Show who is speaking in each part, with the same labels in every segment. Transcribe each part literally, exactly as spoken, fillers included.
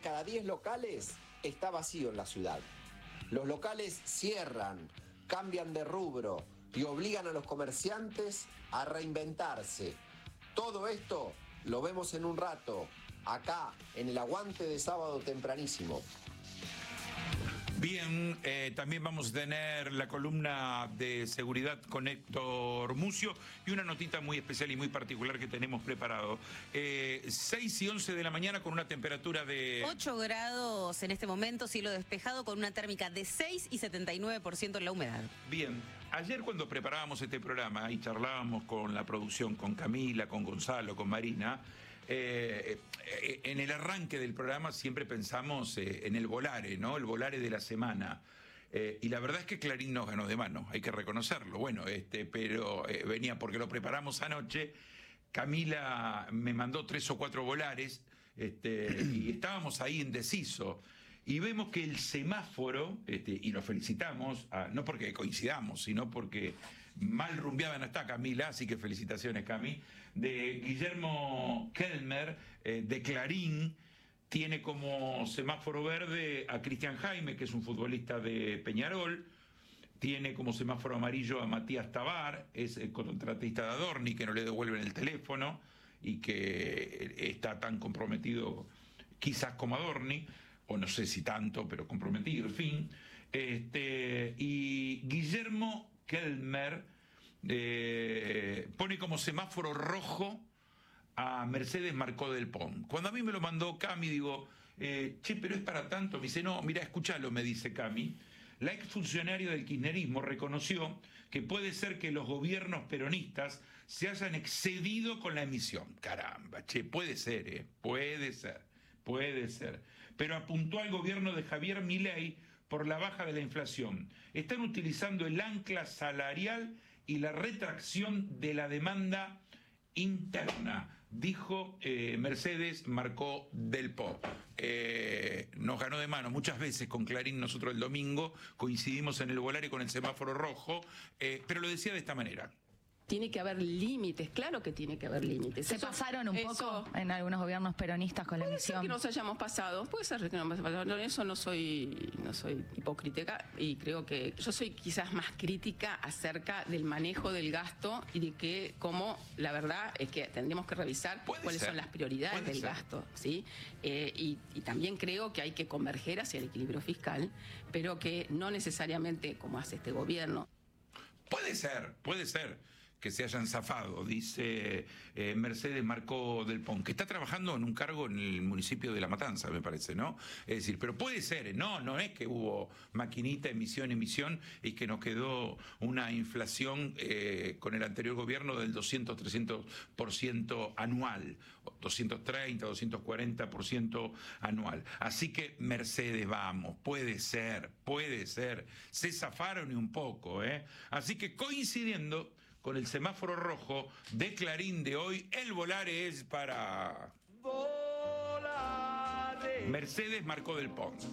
Speaker 1: cada diez locales está vacío en la ciudad. Los locales cierran, cambian de rubro y obligan a los comerciantes a reinventarse. Todo esto lo vemos en un rato, acá, en el Aguante de Sábado Tempranísimo.
Speaker 2: Bien, eh, también vamos a tener la columna de seguridad con Héctor Mucio y una notita muy especial y muy particular que tenemos preparado. Eh, seis y once de la mañana con una temperatura de...
Speaker 3: ocho grados en este momento, cielo despejado con una térmica de seis y setenta y nueve por ciento en la humedad.
Speaker 2: Bien, ayer cuando preparábamos este programa y charlábamos con la producción, con Camila, con Gonzalo, con Marina... Eh, eh, en el arranque del programa siempre pensamos eh, en el volare, ¿no? El volare de la semana. Eh, y la verdad es que Clarín nos ganó de mano, hay que reconocerlo. Bueno, este, pero eh, venía porque lo preparamos anoche. Camila me mandó tres o cuatro volares este, y estábamos ahí indecisos. Y vemos que el semáforo, este, y lo felicitamos, a, no porque coincidamos, sino porque mal rumbeada no está Camila, así que felicitaciones, Cami, de Guillermo Kelmer, eh, de Clarín, tiene como semáforo verde a Cristian Jaime, que es un futbolista de Peñarol, tiene como semáforo amarillo a Matías Tabar, es el contratista de Adorni, que no le devuelven el teléfono y que está tan comprometido quizás como Adorni, o no sé si tanto, pero comprometido, en fin. Este, y Guillermo Kelmer eh, pone como semáforo rojo a Mercedes Marcó del Pont. Cuando a mí me lo mandó Cami, digo, eh, che, pero es para tanto. Me dice, no, mira, escúchalo, me dice Cami. La exfuncionaria del kirchnerismo reconoció que puede ser que los gobiernos peronistas se hayan excedido con la emisión. Caramba, che, puede ser, ¿eh? Puede ser. Puede ser. Pero apuntó al gobierno de Javier Milei por la baja de la inflación. Están utilizando el ancla salarial y la retracción de la demanda interna, dijo eh, Mercedes Marcó del Pont. Eh, nos ganó de mano muchas veces con Clarín, nosotros el domingo coincidimos en el volare con el semáforo rojo, eh, pero lo decía de esta manera.
Speaker 4: Tiene que haber límites, claro que tiene que haber límites.
Speaker 5: ¿Se
Speaker 4: eso,
Speaker 5: pasaron un
Speaker 4: eso,
Speaker 5: poco en algunos gobiernos peronistas con la
Speaker 4: puede
Speaker 5: emisión?
Speaker 4: Ser que nos hayamos pasado, puede ser que nos hayamos pasado. En eso no soy, no soy hipócrita y creo que yo soy quizás más crítica acerca del manejo del gasto y de que, como la verdad es que tendríamos que revisar
Speaker 2: puede
Speaker 4: cuáles
Speaker 2: ser.
Speaker 4: son las prioridades
Speaker 2: Puede
Speaker 4: del
Speaker 2: ser.
Speaker 4: gasto, ¿sí? Eh, y, y también creo que hay que converger hacia el equilibrio fiscal, pero que no necesariamente como hace este gobierno.
Speaker 2: Puede ser, puede ser que se hayan zafado, dice eh, Mercedes Marcó del Pont, que está trabajando en un cargo en el municipio de La Matanza, me parece, ¿no? Es decir, pero puede ser, no, no es que hubo maquinita, emisión, emisión, y que nos quedó una inflación eh, con el anterior gobierno del doscientos, trescientos por ciento anual, doscientos treinta, doscientos cuarenta por ciento anual. Así que Mercedes, vamos, puede ser, puede ser, se zafaron y un poco, ¿eh? Así que coincidiendo con el semáforo rojo de Clarín de hoy, el volare es para volare. Mercedes Marcó del Pont.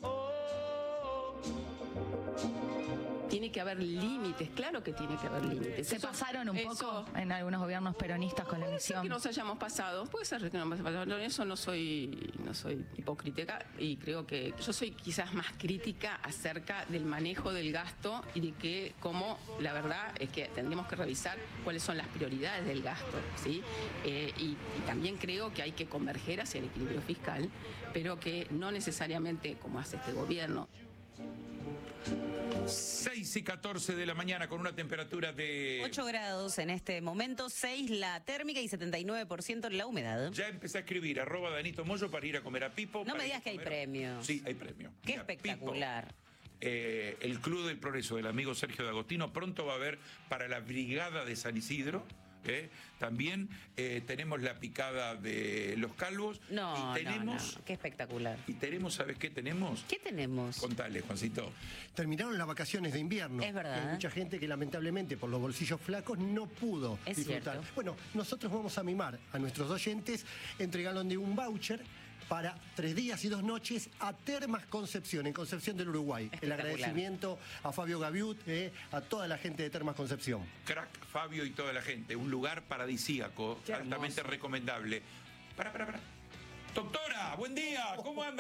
Speaker 4: Tiene que haber límites, claro que tiene que haber límites.
Speaker 5: ¿Se
Speaker 4: eso,
Speaker 5: pasaron un
Speaker 4: eso,
Speaker 5: poco en algunos gobiernos peronistas con la
Speaker 4: puede ser
Speaker 5: emisión?
Speaker 4: que nos hayamos pasado, puede ser que nos hayamos pasado. En eso no soy, no soy hipócrita y creo que yo soy quizás más crítica acerca del manejo del gasto y de que, como la verdad es que tendríamos que revisar cuáles son las prioridades del gasto, ¿sí? Eh, y, y también creo que hay que converger hacia el equilibrio fiscal, pero que no necesariamente como hace este gobierno.
Speaker 2: seis y catorce de la mañana con una temperatura de...
Speaker 3: ocho grados en este momento, seis la térmica y setenta y nueve por ciento en la humedad.
Speaker 2: Ya empecé a escribir arroba Danito Moyo para ir a comer a Pipo.
Speaker 3: No me
Speaker 2: ir
Speaker 3: digas
Speaker 2: a
Speaker 3: que hay
Speaker 2: comer-
Speaker 3: premios.
Speaker 2: Sí, hay premio.
Speaker 3: Qué
Speaker 2: Mira,
Speaker 3: espectacular.
Speaker 2: Pipo, eh, el Club del Progreso del amigo Sergio D'Agostino pronto va a haber para la Brigada de San Isidro. ¿Eh? También eh, tenemos la picada de los calvos.
Speaker 3: No,
Speaker 2: y tenemos,
Speaker 3: no, no, qué espectacular.
Speaker 2: Y tenemos, ¿sabes qué tenemos?
Speaker 3: ¿Qué tenemos?
Speaker 2: Contale, Juancito.
Speaker 6: Terminaron las vacaciones de invierno.
Speaker 3: Es verdad.
Speaker 6: Hay mucha gente que lamentablemente por los bolsillos flacos no pudo
Speaker 3: Es
Speaker 6: disfrutar.
Speaker 3: cierto.
Speaker 6: Bueno, nosotros vamos a mimar a nuestros oyentes entregando un voucher para tres días y dos noches a Termas Concepción, en Concepción del Uruguay. El
Speaker 3: Espectacular.
Speaker 6: agradecimiento a Fabio Gaviut, eh, a toda la gente de Termas Concepción.
Speaker 2: Crack, Fabio y toda la gente. Un lugar paradisíaco,
Speaker 6: Qué
Speaker 2: altamente
Speaker 6: hermoso.
Speaker 2: recomendable. Para, para, para. Doctora, buen día. ¿Cómo anda?